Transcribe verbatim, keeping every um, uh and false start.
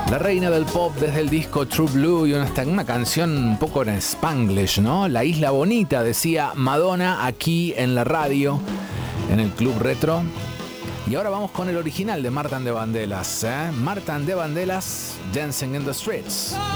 La reina del pop desde el disco True Blue y una, una canción un poco en Spanglish, ¿no? La isla bonita, decía Madonna aquí en la radio, en el Club Retro. Y ahora vamos con el original de Marta and the Vandellas, ¿eh? Marta and the Vandellas, Dancing in the Streets.